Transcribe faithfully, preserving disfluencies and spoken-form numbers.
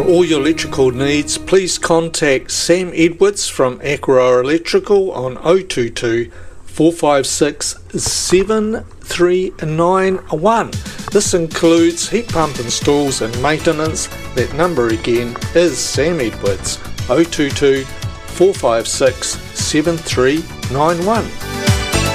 all your electrical needs, please contact Sam Edwards from Aquaroa Electrical on oh two two, four five six, seven three nine one. This includes heat pump installs and maintenance. That number again is Sam Edwards, oh two two, four five six, seven three nine one.